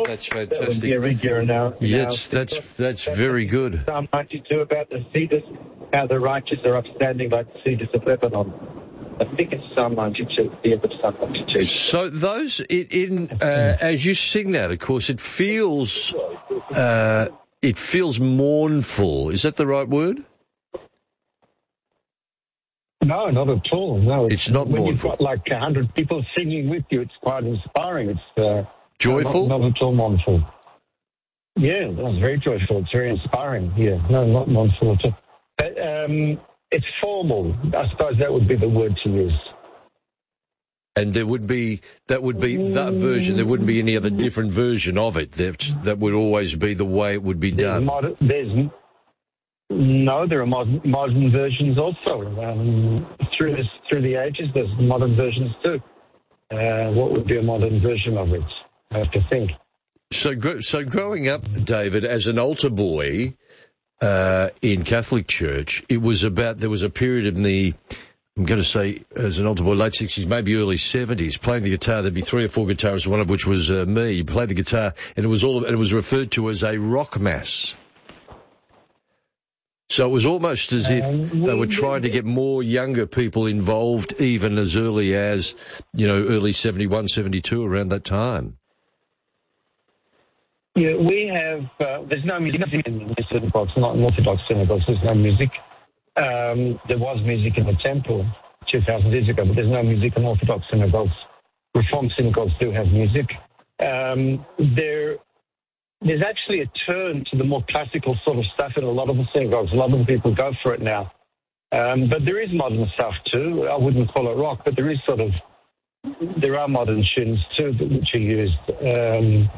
That's That would be fantastic. irregular now. Yes, that's very good. Psalm 92 about the cedars, how the righteous are upstanding like the cedars of Lebanon. I think it's Psalm 92, the end of Psalm 92. So those, as you sing that, of course, it feels mournful. Is that the right word? No, not at all. No, it's not when mournful. You've got like 100 people singing with you, it's quite inspiring. It's joyful? Not at all mournful. Yeah, that's very joyful. It's very inspiring. Yeah, no, not mournful at all. But, it's formal. I suppose that would be the word to use. And that would be that version. There wouldn't be any other different version of it. That would always be the way it would be done. There are modern versions also. Through the ages, there's modern versions too. What would be a modern version of it? I have to think. So growing up, David, as an altar boy in Catholic Church, there was a period in the, I'm going to say, as an altar boy, late 60s, maybe early 70s, playing the guitar. There'd be 3 or 4 guitarists, one of which was me. You played the guitar, and it was referred to as a rock mass. So it was almost as if they were trying to get more younger people involved, even as early as, early 71, 72, around that time. Yeah, we have, there's no music in the synagogues, not in Orthodox synagogues, there's no music. There was music in the temple 2,000 years ago, but there's no music in Orthodox synagogues. Reformed synagogues do have music. There's actually a turn to the more classical sort of stuff in a lot of the synagogues. A lot of the people go for it now. But there is modern stuff too. I wouldn't call it rock, but there are modern tunes too which are used.